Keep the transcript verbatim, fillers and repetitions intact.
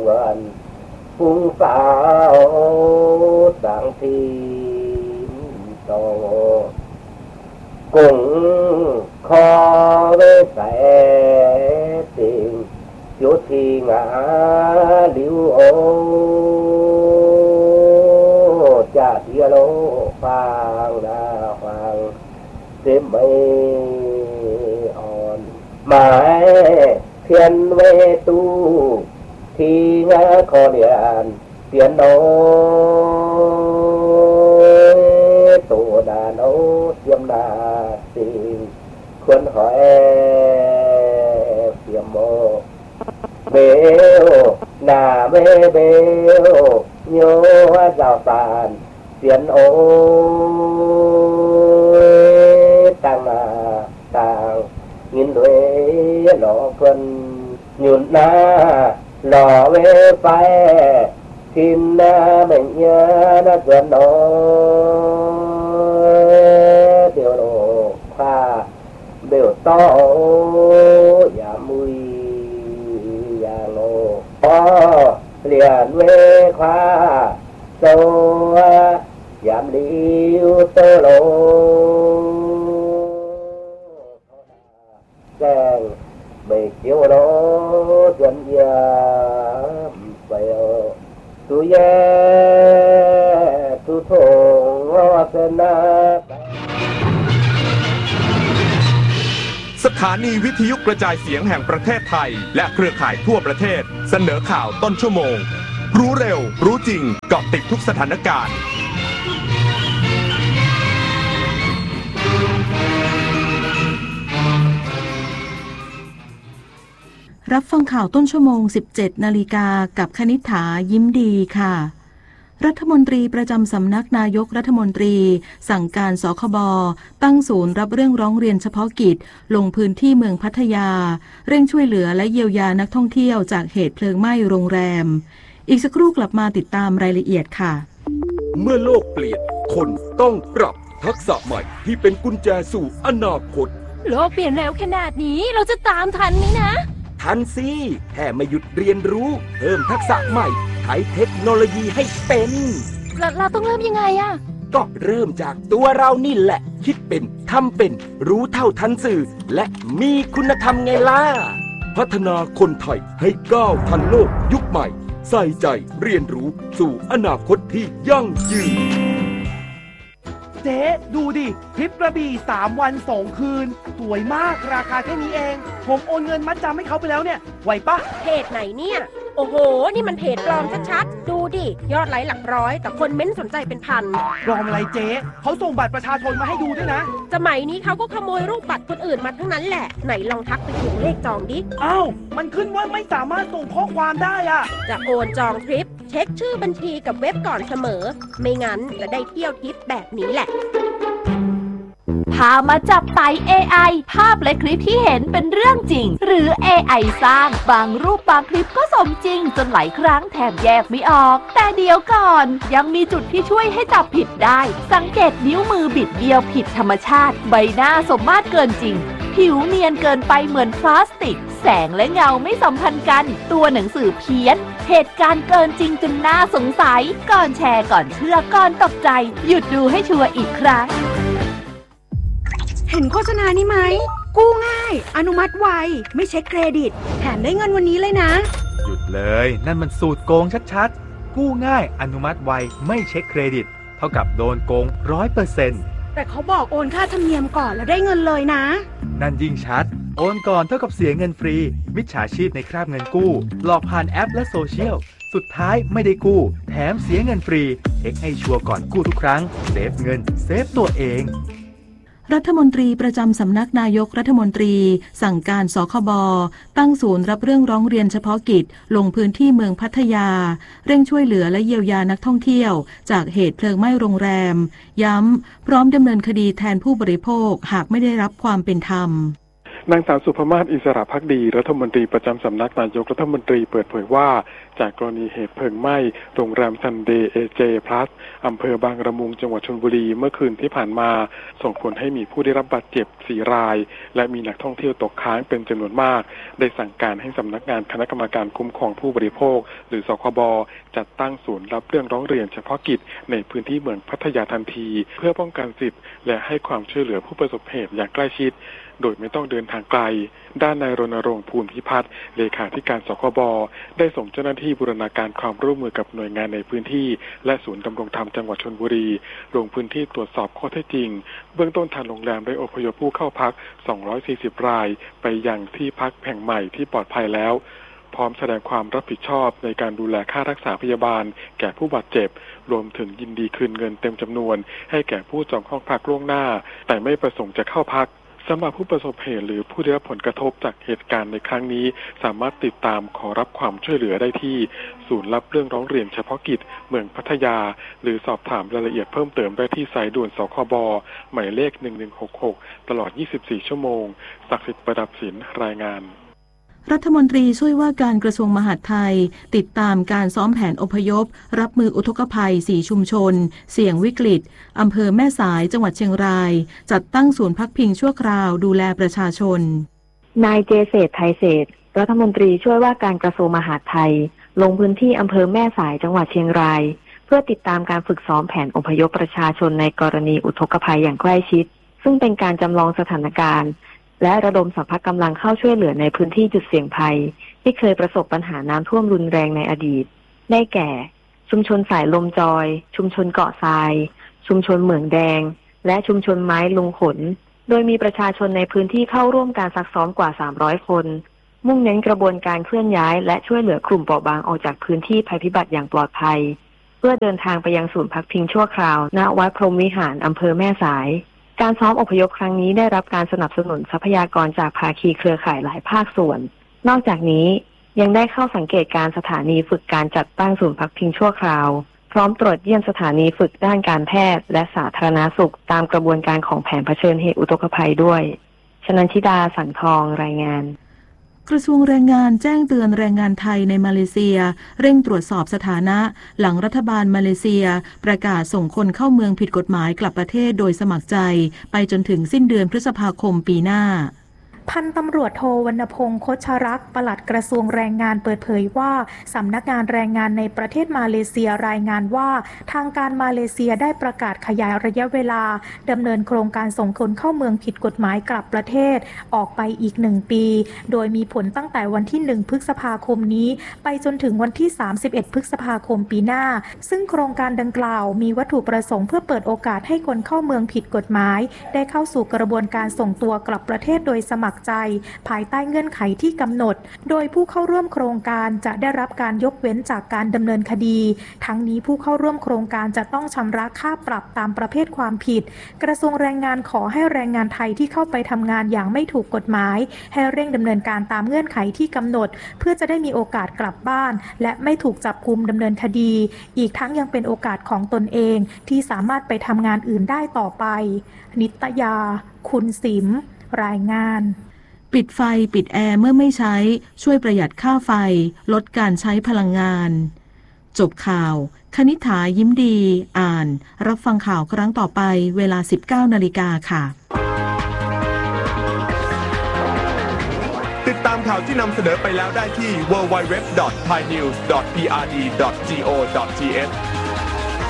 วันฟุ้งสาวสังทีโตกุ้งคอเวใสติงยุทธีงาลิวโอจะเทียโลฟังนาฟังเต็มไม่อ่อนหมายเพียนเวตูทีงาคอเดียนเปลี่ยนโนตัวดาโนเทียมนาสิงควรหอยเปียมโมเบลนาเบเบลโยเจ้าปานเปลี่ยนโอต่างนาต่างยินด้วยหล่อคนหยุดหน้าหล่อเวไปทินหน้าไม่เยอะนะเกินโนเดี๋ยวโลคว้าเบลโตอย่ามุยอย่าโลอ๋อเลียนเวคว้าโซยามลิวเตโลแจ้งไม่เกี่ยวโลจนยามไปตุเยตุทงวาสนาสถานีวิทยุกระจายเสียงแห่งประเทศไทยและเครือข่ายทั่วประเทศเสนอข่าวต้นชั่วโมงรู้เร็วรู้จริงเกาะติดทุกสถานการณ์รับฟังข่าวต้นชั่วโมง สิบเจ็ดนาฬิกากับคณิษฐายิ้มดีค่ะรัฐมนตรีประจำสำนักนายกรัฐมนตรีสั่งการสคบตั้งศูนย์รับเรื่องร้องเรียนเฉพาะกิจลงพื้นที่เมืองพัทยาเร่งช่วยเหลือและเยียวยานักท่องเที่ยวจากเหตุเพลิงไหม้โรงแรมอีกสักครู่กลับมาติดตามรายละเอียดค่ะเมื่อโลกเปลี่ยนคนต้องปรับทักษะใหม่ที่เป็นกุญแจสู่อนาคตโลกเปลี่ยนเร็วขนาดนี้เราจะตามทันไหมนะทันสิแค่ไม่หยุดเรียนรู้เพิ่มทักษะใหม่ใช้เทคโนโลยีให้เป็นเราเราต้องเริ่มยังไงอะก็เริ่มจากตัวเรานี่แหละคิดเป็นทำเป็นรู้เท่าทันสื่อและมีคุณธรรมไงล่ะพัฒนาคนไทยให้ก้าวทันโลกยุคใหม่ใส่ใจเรียนรู้สู่อนาคตที่ยั่งยืนเจ๊ดูดิทริปกระบี่สามวันสองคืนสวยมากราคาแค่นี้เองผมโอนเงินมัดจำให้เขาไปแล้วเนี่ยไหวปะเพจไหนเนี่ยโอ้โหนี่มันเพจปลอมชัดๆดูดิยอดไลค์หลักร้อยแต่คนเม้นสนใจเป็นพันปลอมอะไรเจ๊เขาส่งบัตรประชาชนมาให้ดูด้วยนะสมัยนี้เขาก็ขโมยรูปบัตรคนอื่นมาทั้งนั้นแหละไหนลองทักไปถึงเลขจองดิอ้าวมันขึ้นว่าไม่สามารถส่งข้อความได้อะจะโอนจองทริปเช็คชื่อบัญชีกับเว็บก่อนเสมอไม่งั้นจะได้เที่ยวทริปแบบนี้แหละพามาจับไต่ เอ ไอ ภาพและคลิปที่เห็นเป็นเรื่องจริงหรือ เอ ไอ สร้างบางรูปบางคลิปก็สมจริงจนหลายครั้งแทบแยกไม่ออกแต่เดี๋ยวก่อนยังมีจุดที่ช่วยให้จับผิดได้สังเกตนิ้วมือบิดเบี้ยวผิดธรรมชาติใบหน้าสมมาตรเกินจริงผิวเนียนเกินไปเหมือนพลาสติกแสงและเงาไม่สัมพันธ์กันตัวหนังสือเพี้ยนเหตุการณ์เกินจริงจนน่าสงสัยก่อนแชร์ก่อนเชื่อก่อนตกใจหยุดดูให้ชัวร์อีกครั้งเห็นโฆษณานี้ไหมกู้ง่ายอนุมัติไวไม่เช็คเครดิตแถมได้เงินวันนี้เลยนะหยุดเลยนั่นมันสูตรโกงชัดๆกู้ง่ายอนุมัติไวไม่เช็คเครดิตเท่ากับโดนโกง ร้อยเปอร์เซ็นต์แต่เขาบอกโอนค่าธรรมเนียมก่อนแล้วได้เงินเลยนะนั่นยิ่งชัดโอนก่อนเท่ากับเสียเงินฟรีมิจฉาชีพในคราบเงินกู้หลอกผ่านแอปและโซเชียลสุดท้ายไม่ได้กู้แถมเสียเงินฟรีเช็คให้ชัวร์ก่อนกู้ทุกครั้งเซฟเงินเซฟตัวเองรัฐมนตรีประจำสำนักนายกรัฐมนตรีสั่งการสคบตั้งศูนย์รับเรื่องร้องเรียนเฉพาะกิจลงพื้นที่เมืองพัทยาเร่งช่วยเหลือและเยียวยานักท่องเที่ยวจากเหตุเพลิงไหม้โรงแรมย้ำพร้อมดำเนินคดีแทนผู้บริโภคหากไม่ได้รับความเป็นธรรมนางสาวสุภมาศอิสระภักดีรัฐมนตรีประจำสำนักนายกรัฐมนตรีเปิดเผยว่าจากกรณีเหตุเพลิงไหม้โรงแรมซันเดย์ เอ เจ พลัส อำเภอบางละมุงจังหวัดชลบุรีเมื่อคืนที่ผ่านมาส่งผลให้มีผู้ได้รับบาดเจ็บสี่รายและมีนักท่องเที่ยวตกค้างเป็นจำนวนมากได้สั่งการให้สำนักงานคณะกรรมการคุ้มครองผู้บริโภคหรือสคบจัดตั้งศูนย์รับเรื่องร้องเรียนเฉพาะกิจในพื้นที่เมืองพัทยาทันทีเพื่อป้องกันสิทธิ์และให้ความช่วยเหลือผู้ประสบเหตุอย่างใกล้ชิดโดยไม่ต้องเดินทางไกลด้านนายรณรงค์ภูลพิพัฒน์เลขาธิการสคบได้ส่งเจ้าหน้าที่บูรณาการความร่วมมือกับหน่วยงานในพื้นที่และศูนย์ดำรงธรรมจังหวัดชลบุรีลงพื้นที่ตรวจสอบข้อเท็จจริงเบื้องต้นทางโรงแรมได้อพยพผู้เข้าพักสองร้อยสี่สิบรายไปยังที่พักแห่งใหม่ที่ปลอดภัยแล้วพร้อมแสดงความรับผิดชอบในการดูแลค่ารักษาพยาบาลแก่ผู้บาดเจ็บรวมถึงยินดีคืนเงินเต็มจำนวนให้แก่ผู้จองห้องพักล่วงหน้าแต่ไม่ประสงค์จะเข้าพักสำหรับผู้ประสบเหตุหรือผู้ได้รับผลกระทบจากเหตุการณ์ในครั้งนี้สามารถติดตามขอรับความช่วยเหลือได้ที่ศูนย์รับเรื่องร้องเรียนเฉพาะกิจเมืองพัทยาหรือสอบถามรายละเอียดเพิ่มเติมได้ที่สายด่วนสคบหมายเลขหนึ่งหนึ่งหกหกตลอดยี่สิบสี่ชั่วโมงศักดิ์สิทธิ์ประดับศิลป์รายงานรัฐมนตรีช่วยว่าการกระทรวงมหาดไทยติดตามการซ้อมแผนอพยพรับมืออุทกภัยสี่ชุมชนเสี่ยงวิกฤตอำเภอแม่สายจังหวัดเชียงรายจัดตั้งศูนย์พักพิงชั่วคราวดูแลประชาชนนายเจเศรษฐ์ไทยเศรษฐ์รัฐมนตรีช่วยว่าการกระทรวงมหาดไทยลงพื้นที่อำเภอแม่สายจังหวัดเชียงรายเพื่อติดตามการฝึกซ้อมแผนอพยพประชาชนในกรณีอุทกภัยอย่างใกล้ชิดซึ่งเป็นการจำลองสถานการณ์และระดมสรรพกำลังเข้าช่วยเหลือในพื้นที่จุดเสี่ยงภัยที่เคยประสบปัญหาน้ำท่วมรุนแรงในอดีตได้แก่ชุมชนสายลมจอยชุมชนเกาะทรายชุมชนเหมืองแดงและชุมชนไม้ลุงขนโดยมีประชาชนในพื้นที่เข้าร่วมการซักซ้อมกว่าสามร้อยคนมุ่งเน้นกระบวนการเคลื่อนย้ายและช่วยเหลือกลุ่มเปราะบางออกจากพื้นที่ภัยพิบัติอย่างปลอดภัยเพื่อเดินทางไปยังศูนย์พักพิงชั่วคราวณวัดพรหมวิหารอำเภอแม่สายการซ้อมอพยพครั้งนี้ได้รับการสนับสนุนทรัพยากรจากภาคีเครือข่ายหลายภาคส่วนนอกจากนี้ยังได้เข้าสังเกตการสถานีฝึกการจัดตั้งศูนย์พักพิงชั่วคราวพร้อมตรวจเยี่ยมสถานีฝึกด้านการแพทย์และสาธารณสุขตามกระบวนการของแผนเผชิญเหตุอุทกภัยด้วยชนันชิดาสังทองรายงานกระทรวงแรงงานแจ้งเตือนแรงงานไทยในมาเลเซียเร่งตรวจสอบสถานะหลังรัฐบาลมาเลเซียประกาศส่งคนเข้าเมืองผิดกฎหมายกลับประเทศโดยสมัครใจไปจนถึงสิ้นเดือนพฤษภาคมปีหน้าพันตำรวจโทวรรณพงษ์โคชรักษ์ปลัดกระทรวงแรงงานเปิดเผยว่าสำนักงานแรงงานในประเทศมาเลเซียรายงานว่าทางการมาเลเซียได้ประกาศขยายระยะเวลาดำเนินโครงการส่งคนเข้าเมืองผิดกฎหมายกลับประเทศออกไปอีกหนึ่งปีโดยมีผลตั้งแต่วันที่หนึ่งพฤษภาคมนี้ไปจนถึงวันที่สามสิบเอ็ดพฤษภาคมปีหน้าซึ่งโครงการดังกล่าวมีวัตถุประสงค์เพื่อเปิดโอกาสให้คนเข้าเมืองผิดกฎหมายได้เข้าสู่กระบวนการส่งตัวกลับประเทศโดยสมัครใจภายใต้เงื่อนไขที่กำหนดโดยผู้เข้าร่วมโครงการจะได้รับการยกเว้นจากการดำเนินคดีทั้งนี้ผู้เข้าร่วมโครงการจะต้องชำระค่าปรับตามประเภทความผิดกระทรวงแรงงานขอให้แรงงานไทยที่เข้าไปทำงานอย่างไม่ถูกกฎหมายให้เร่งดำเนินการตามเงื่อนไขที่กำหนดเพื่อจะได้มีโอกาสกลับบ้านและไม่ถูกจับกุมดำเนินคดีอีกทั้งยังเป็นโอกาสของตนเองที่สามารถไปทำงานอื่นได้ต่อไปนิตยาคุณสิมรายงานปิดไฟปิดแอร์เมื่อไม่ใช้ช่วยประหยัดค่าไฟลดการใช้พลังงานจบข่าวคณิษฐายิ้มดีอ่านรับฟังข่าวครั้งต่อไปเวลา สิบเก้านาฬิกา ค่ะติดตามข่าวที่นำเสนอไปแล้วได้ที่ ดับเบิลยู ดับเบิลยู ดับเบิลยู ดอท ไทยนิวส์ ดอท พี อาร์ ดี ดอท จี โอ ดอท ที เอช